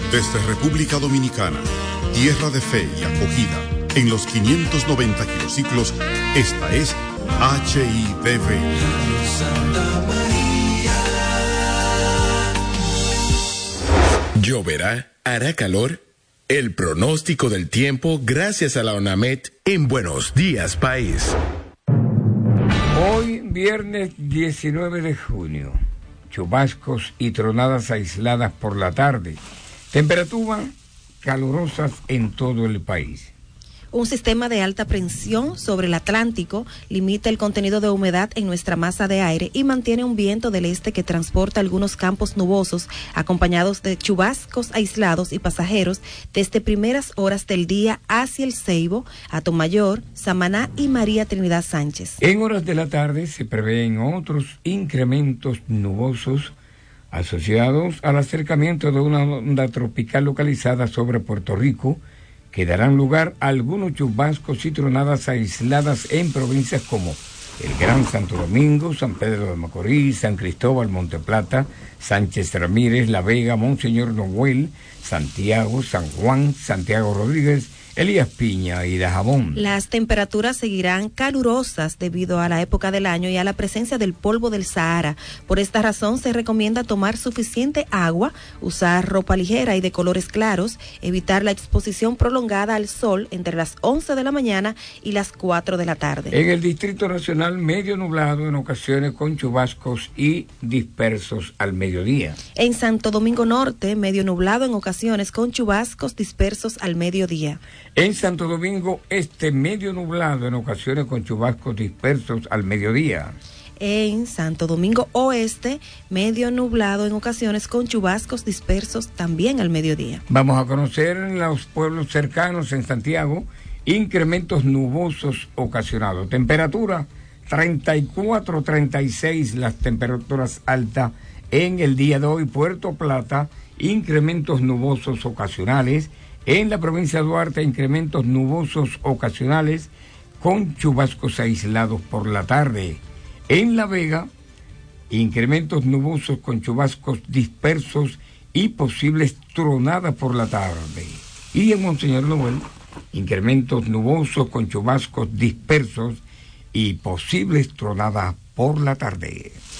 Desde República Dominicana, tierra de fe y acogida, en los 590 kilociclos, esta es HIDV. ¿Lloverá? ¿Hará calor? El pronóstico del tiempo gracias a la ONAMED en Buenos Días País. Hoy, viernes 19 de junio, chubascos y tronadas aisladas por la tarde. Temperaturas calurosas en todo el país. Un sistema de alta presión sobre el Atlántico limita el contenido de humedad en nuestra masa de aire y mantiene un viento del este que transporta algunos campos nubosos acompañados de chubascos aislados y pasajeros desde primeras horas del día hacia el Ceibo, Atomayor, Samaná y María Trinidad Sánchez. En horas de la tarde se prevén otros incrementos nubosos asociados al acercamiento de una onda tropical localizada sobre Puerto Rico, que darán lugar a algunos chubascos y tronadas aisladas en provincias como el Gran Santo Domingo, San Pedro de Macorís, San Cristóbal, Monteplata, Sánchez Ramírez, La Vega, Monseñor Noel, Santiago, San Juan, Santiago Rodríguez, Elías Piña y Dajabón. Las temperaturas seguirán calurosas debido a la época del año y a la presencia del polvo del Sahara. Por esta razón se recomienda tomar suficiente agua, usar ropa ligera y de colores claros, evitar la exposición prolongada al sol entre las 11 de la mañana y las 4 de la tarde. En el Distrito Nacional, medio nublado en ocasiones con chubascos y dispersos al mediodía. En Santo Domingo Norte, medio nublado en ocasiones con chubascos dispersos al mediodía. En Santo Domingo Este, medio nublado en ocasiones con chubascos dispersos al mediodía. En Santo Domingo Oeste, medio nublado en ocasiones con chubascos dispersos también al mediodía. Vamos a conocer los pueblos cercanos en Santiago, incrementos nubosos ocasionados. Temperatura 34, 36 las temperaturas altas en el día de hoy. Puerto Plata, incrementos nubosos ocasionales. En la provincia de Duarte, incrementos nubosos ocasionales con chubascos aislados por la tarde. En La Vega, incrementos nubosos con chubascos dispersos y posibles tronadas por la tarde. Y en Monseñor Noel, incrementos nubosos con chubascos dispersos y posibles tronadas por la tarde.